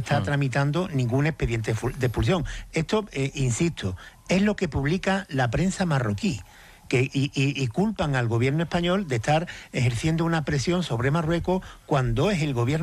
está tramitando ningún expediente de expulsión. Esto, insisto, es lo que publica la prensa marroquí. Y culpan al gobierno español de estar ejerciendo una presión sobre Marruecos cuando es el gobierno